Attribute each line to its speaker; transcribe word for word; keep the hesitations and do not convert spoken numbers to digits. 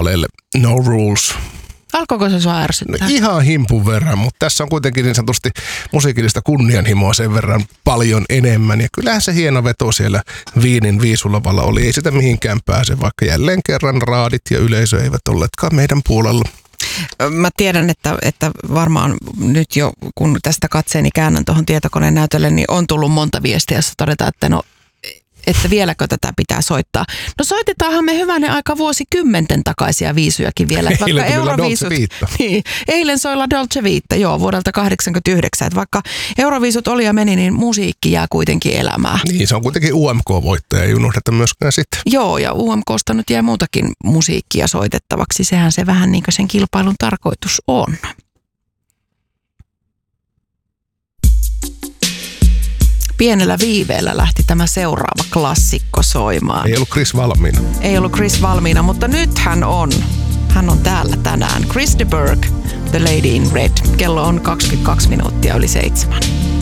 Speaker 1: kappaleelle No Rules.
Speaker 2: Alkoiko se sua ärsyttää?
Speaker 1: No ihan himpun verran, mutta tässä on kuitenkin niin sanotusti musiikillista kunnianhimoa sen verran paljon enemmän. Ja kyllähän se hieno veto siellä Wienin viisulavalla oli. Ei sitä mihinkään pääse, vaikka jälleen kerran raadit ja yleisö eivät olleetkaan meidän puolella.
Speaker 2: Mä tiedän, että, että varmaan nyt jo, kun tästä katseeni käännän tuohon tietokoneen näytölle, niin on tullut monta viestiä, jossa todetaan, että no, että vieläkö tätä pitää soittaa. No soitetaanhan me hyvänen aika vuosikymmenten takaisia viisujakin vielä. Että
Speaker 1: eilen
Speaker 2: vaikka
Speaker 1: Euroviisut, Dolce Vita.
Speaker 2: Niin, eilen soilla Dolce Vita, joo, vuodelta kahdeksankymmentäyhdeksän. Että vaikka Euroviisut oli ja meni, niin musiikki jää kuitenkin elämään.
Speaker 1: Niin, se on kuitenkin U M K-voittaja, ei unohdeta myöskään sitä.
Speaker 2: Joo, ja U M K:sta nyt jää muutakin musiikkia soitettavaksi. Sehän se vähän niin kuin sen kilpailun tarkoitus on. Pienellä viiveellä lähti tämä seuraava klassikko soimaan.
Speaker 1: Ei ollut Chris valmiina.
Speaker 2: Ei ollut Chris valmiina, mutta nyt hän on. Hän on täällä tänään. Chris de Burgh, The Lady in Red. Kello on kaksikymmentäkaksi minuuttia yli seitsemän.